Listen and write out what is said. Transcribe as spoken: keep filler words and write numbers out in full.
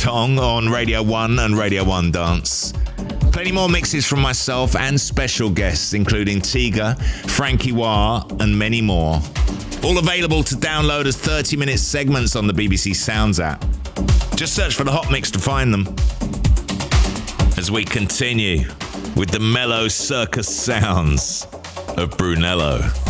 Tong on Radio one and Radio one Dance. Plenty more mixes from myself and special guests, including Tiga, Frankie Wah, and many more. All available to download as thirty-minute segments on the B B C Sounds app. Just search for the Hot Mix to find them. As we continue with the mellow circus sounds of Brunello.